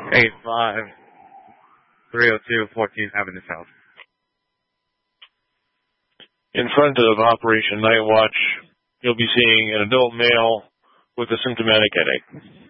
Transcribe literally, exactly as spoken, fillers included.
eight five three oh two fourteenth Avenue South. In front of Operation Night Watch, you'll be seeing an adult male with a symptomatic headache.